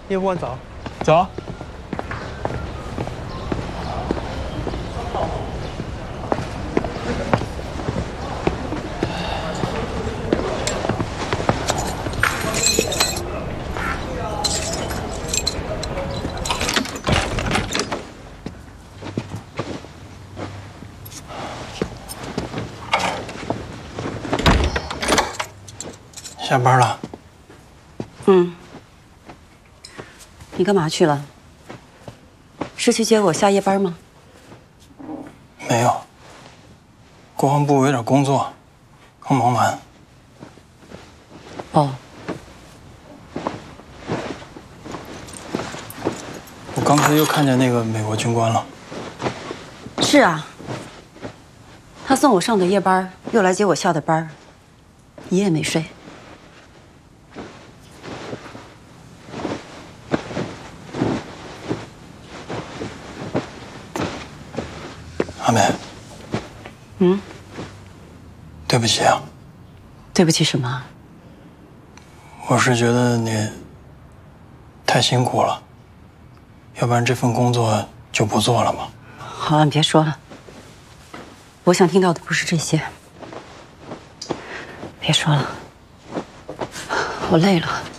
叶不晚走。 走。下班了。 嗯。你干嘛去了？是去接我下夜班吗？ 没有。国防部有点工作，刚忙完。 哦。 我刚才又看见那个美国军官了。 是啊。他送我上的夜班，又来接我下的班，一夜没睡。 阿美， 嗯， 对不起啊。 对不起什么？ 我是觉得你太辛苦了，要不然这份工作就不做了嘛。 好了，你别说了。我想听到的不是这些。别说了，我累了。